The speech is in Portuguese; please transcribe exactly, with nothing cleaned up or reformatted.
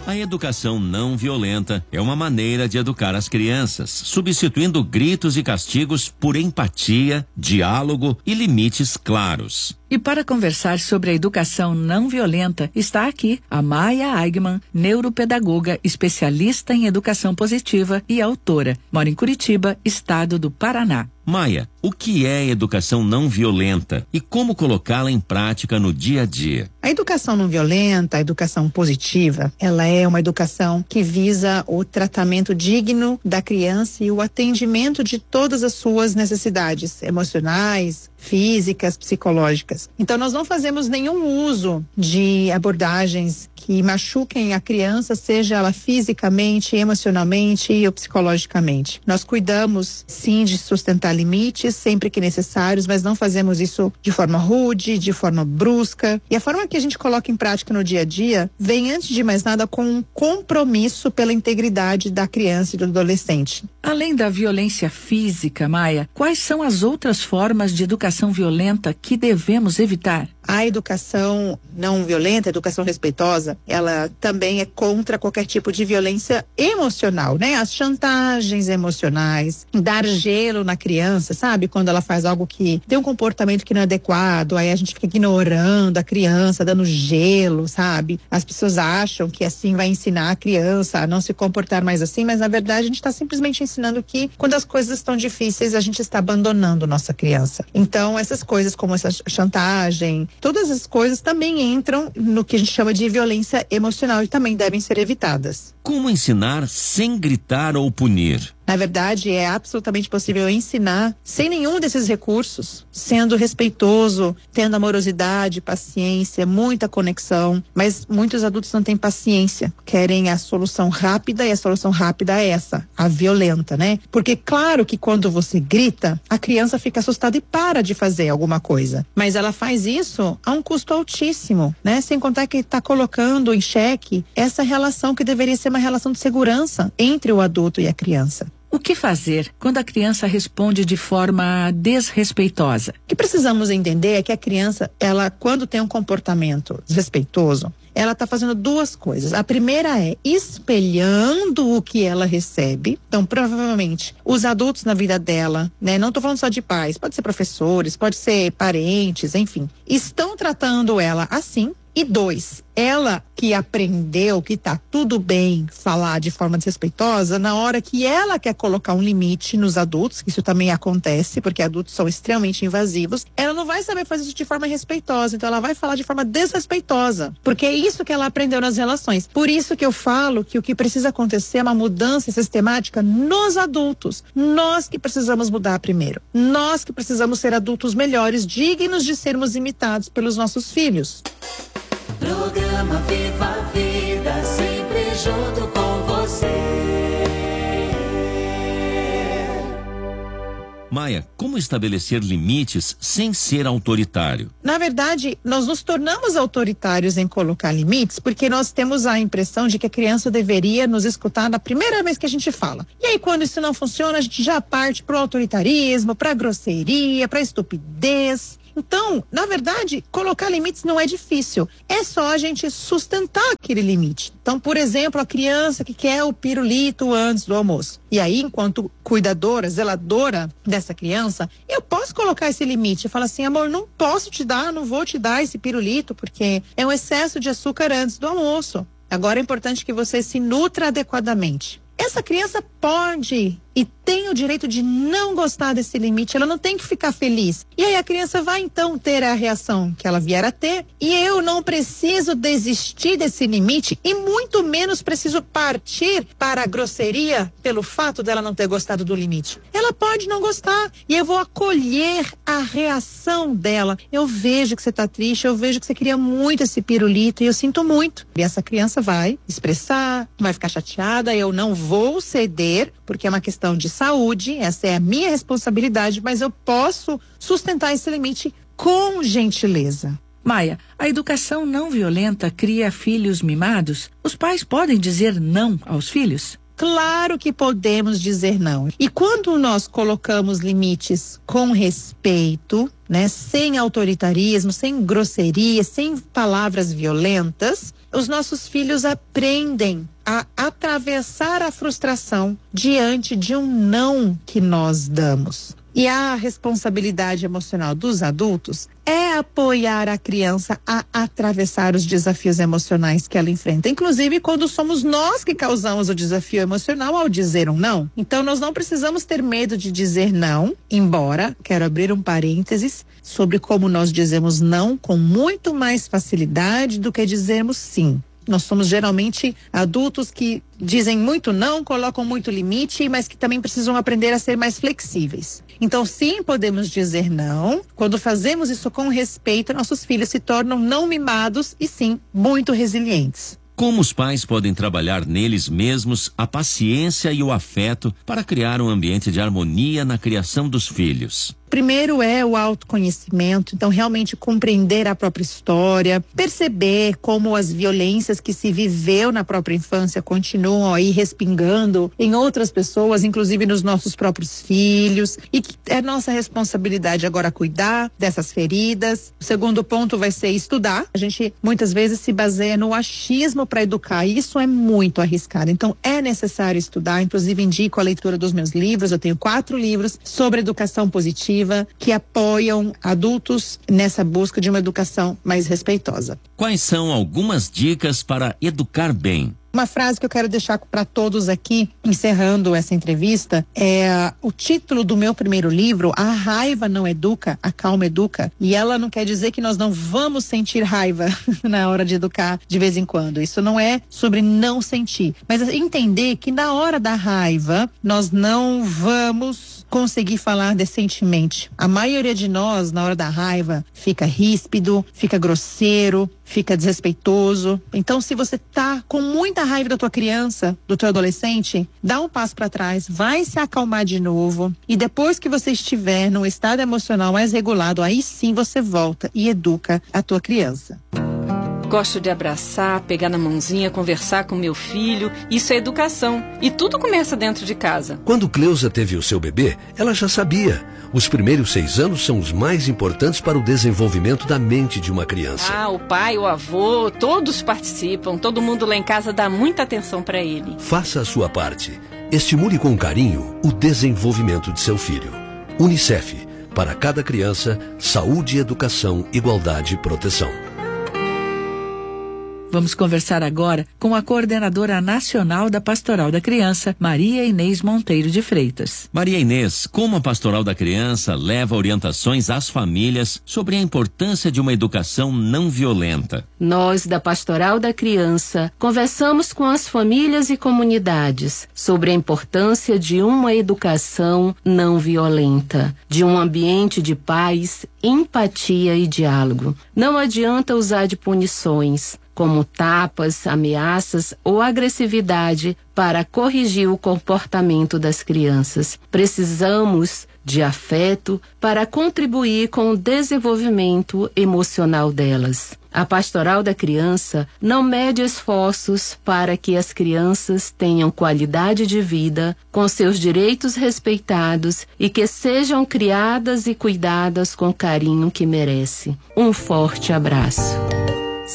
A educação não violenta é uma maneira de educar as crianças, substituindo gritos e castigos por empatia, diálogo e limites claros. E para conversar sobre a educação não violenta, está aqui a Maia Eigman, neuropedagoga, especialista em educação positiva e autora. Mora em Curitiba, estado do Paraná. Maia, o que é educação não violenta e como colocá-la em prática no dia a dia? A educação não violenta, a educação positiva, ela é uma educação que visa o tratamento digno da criança e o atendimento de todas as suas necessidades emocionais, físicas, psicológicas. Então nós não fazemos nenhum uso de abordagens que machuquem a criança, seja ela fisicamente, emocionalmente ou psicologicamente. Nós cuidamos sim de sustentar limites sempre que necessários, mas não fazemos isso de forma rude, de forma brusca. E a forma que a gente coloca em prática no dia a dia vem, antes de mais nada, com um compromisso pela integridade da criança e do adolescente. Além da violência física, Maia, quais são as outras formas de educação violenta que devemos evitar? A educação não violenta, a educação respeitosa, ela também é contra qualquer tipo de violência emocional, né? As chantagens emocionais, dar gelo na criança, sabe? Quando ela faz algo que tem um comportamento que não é adequado, aí a gente fica ignorando a criança, dando gelo, sabe? As pessoas acham que assim vai ensinar a criança a não se comportar mais assim, mas na verdade a gente está simplesmente ensinando que quando as coisas estão difíceis, a gente está abandonando nossa criança. Então, essas coisas como essa chantagem, todas as coisas também entram no que a gente chama de violência emocional e também devem ser evitadas. Como ensinar sem gritar ou punir? Na verdade, é absolutamente possível ensinar sem nenhum desses recursos, sendo respeitoso, tendo amorosidade, paciência, muita conexão. Mas muitos adultos não têm paciência, querem a solução rápida, e a solução rápida é essa, a violenta, né? Porque claro que quando você grita, a criança fica assustada e para de fazer alguma coisa. Mas ela faz isso a um custo altíssimo, né? Sem contar que está colocando em xeque essa relação que deveria ser uma relação de segurança entre o adulto e a criança. O que fazer quando a criança responde de forma desrespeitosa? O que precisamos entender é que a criança, ela, quando tem um comportamento desrespeitoso, ela está fazendo duas coisas. A primeira é espelhando o que ela recebe. Então, provavelmente, os adultos na vida dela, né? Não estou falando só de pais, pode ser professores, pode ser parentes, enfim, estão tratando ela assim. E dois, ela que aprendeu que tá tudo bem falar de forma desrespeitosa, na hora que ela quer colocar um limite nos adultos, isso também acontece, porque adultos são extremamente invasivos, ela não vai saber fazer isso de forma respeitosa, então ela vai falar de forma desrespeitosa, porque é isso que ela aprendeu nas relações. Por isso que eu falo que o que precisa acontecer é uma mudança sistemática nos adultos. Nós que precisamos mudar primeiro. Nós que precisamos ser adultos melhores, dignos de sermos imitados pelos nossos filhos. Programa Viva a Vida, sempre junto com você. Maia, como estabelecer limites sem ser autoritário? Na verdade, nós nos tornamos autoritários em colocar limites porque nós temos a impressão de que a criança deveria nos escutar na primeira vez que a gente fala. E aí, quando isso não funciona, a gente já parte pro autoritarismo, pra grosseria, pra estupidez. Então, na verdade, colocar limites não é difícil. É só a gente sustentar aquele limite. Então, por exemplo, a criança que quer o pirulito antes do almoço. E aí, enquanto cuidadora, zeladora dessa criança, eu posso colocar esse limite. Eu falo assim, amor, não posso te dar, não vou te dar esse pirulito, porque é um excesso de açúcar antes do almoço. Agora é importante que você se nutra adequadamente. Essa criança pode e tem o direito de não gostar desse limite, ela não tem que ficar feliz. E aí a criança vai então ter a reação que ela vier a ter, e eu não preciso desistir desse limite e muito menos preciso partir para a grosseria pelo fato dela não ter gostado do limite. Ela pode não gostar e eu vou acolher a reação dela. Eu vejo que você está triste, eu vejo que você queria muito esse pirulito e eu sinto muito. E essa criança vai expressar, vai ficar chateada, eu não vou ceder, porque é uma questão de saúde, essa é a minha responsabilidade, mas eu posso sustentar esse limite com gentileza. Maia, a educação não violenta cria filhos mimados? Os pais podem dizer não aos filhos? Claro que podemos dizer não. E quando nós colocamos limites com respeito, né, sem autoritarismo, sem grosseria, sem palavras violentas, os nossos filhos aprendem a atravessar a frustração diante de um não que nós damos. E a responsabilidade emocional dos adultos é apoiar a criança a atravessar os desafios emocionais que ela enfrenta, inclusive quando somos nós que causamos o desafio emocional ao dizer um não. Então nós não precisamos ter medo de dizer não, embora, quero abrir um parênteses sobre como nós dizemos não com muito mais facilidade do que dizermos sim. Nós somos geralmente adultos que dizem muito não, colocam muito limite, mas que também precisam aprender a ser mais flexíveis. Então, sim, podemos dizer não. Quando fazemos isso com respeito, nossos filhos se tornam não mimados e sim, muito resilientes. Como os pais podem trabalhar neles mesmos a paciência e o afeto para criar um ambiente de harmonia na criação dos filhos? Primeiro é o autoconhecimento, então realmente compreender a própria história, perceber como as violências que se viveu na própria infância continuam aí respingando em outras pessoas, inclusive nos nossos próprios filhos, e que é nossa responsabilidade agora cuidar dessas feridas. O segundo ponto vai ser estudar. A gente muitas vezes se baseia no achismo para educar, e isso é muito arriscado, então é necessário estudar. Inclusive indico a leitura dos meus livros, eu tenho quatro livros sobre educação positiva que apoiam adultos nessa busca de uma educação mais respeitosa. Quais são algumas dicas para educar bem? Uma frase que eu quero deixar para todos aqui, encerrando essa entrevista, é o título do meu primeiro livro, A Raiva Não Educa, A Calma Educa. E ela não quer dizer que nós não vamos sentir raiva na hora de educar de vez em quando. Isso não é sobre não sentir, mas entender que na hora da raiva, nós não vamos conseguir falar decentemente. A maioria de nós, na hora da raiva, fica ríspido, fica grosseiro, fica desrespeitoso. Então, se você tá com muita raiva da tua criança, do teu adolescente, dá um passo para trás, vai se acalmar de novo, e depois que você estiver num estado emocional mais regulado, aí sim você volta e educa a tua criança. Gosto de abraçar, pegar na mãozinha, conversar com meu filho. Isso é educação. E tudo começa dentro de casa. Quando Cleusa teve o seu bebê, ela já sabia. Os primeiros seis anos são os mais importantes para o desenvolvimento da mente de uma criança. Ah, o pai, o avô, todos participam. Todo mundo lá em casa dá muita atenção para ele. Faça a sua parte. Estimule com carinho o desenvolvimento de seu filho. Unicef. Para cada criança, saúde, educação, igualdade e proteção. Vamos conversar agora com a coordenadora nacional da Pastoral da Criança, Maria Inês Monteiro de Freitas. Maria Inês, como a Pastoral da Criança leva orientações às famílias sobre a importância de uma educação não violenta? Nós, da Pastoral da Criança, conversamos com as famílias e comunidades sobre a importância de uma educação não violenta, de um ambiente de paz, empatia e diálogo. Não adianta usar de punições, como tapas, ameaças ou agressividade para corrigir o comportamento das crianças. Precisamos de afeto para contribuir com o desenvolvimento emocional delas. A Pastoral da Criança não mede esforços para que as crianças tenham qualidade de vida, com seus direitos respeitados e que sejam criadas e cuidadas com o carinho que merece. Um forte abraço.